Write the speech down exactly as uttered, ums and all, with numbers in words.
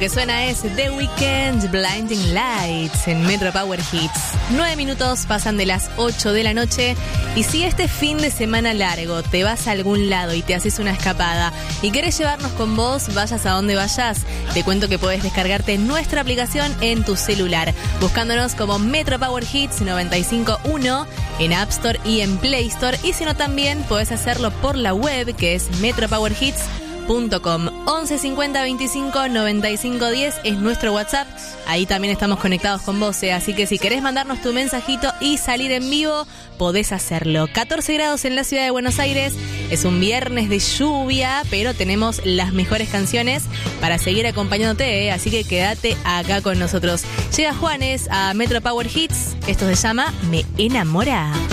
Que suena es The Weeknd, Blinding Lights en Metro Power Hits. Nueve minutos pasan de las ocho de la noche y si este fin de semana largo te vas a algún lado y te haces una escapada y querés llevarnos con vos, vayas a donde vayas, te cuento que podés descargarte nuestra aplicación en tu celular, buscándonos como Metro Power Hits noventa y cinco punto uno en App Store y en Play Store, y si no también podés hacerlo por la web que es metro power hits punto com. once cincuenta veinticinco noventa y cinco diez es nuestro WhatsApp. Ahí también estamos conectados con vos, ¿eh? Así que si querés mandarnos tu mensajito y salir en vivo, podés hacerlo. catorce grados en la ciudad de Buenos Aires. Es un viernes de lluvia, pero tenemos las mejores canciones para seguir acompañándote, ¿eh? Así que quédate acá con nosotros. Llega Juanes a Metro Power Hits. Esto se llama Me Enamora.